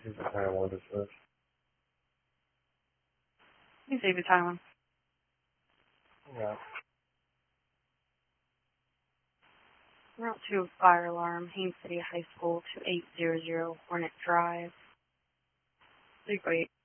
This is Taiwan Dispatch. You save your Taiwan. Yeah. Route 2 fire alarm, Haines City High School, 2800 Hornet Drive. Please wait.